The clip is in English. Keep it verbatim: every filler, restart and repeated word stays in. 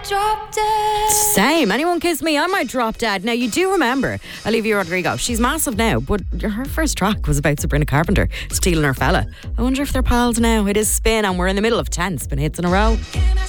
drop dead. Same. Anyone kiss me, I might drop dead. Now, you do remember Olivia Rodrigo. She's massive now, but her first track was about Sabrina Carpenter stealing her fella. I wonder if they're pals now. It is Spin, and we're in the middle of ten Spin hits in a row.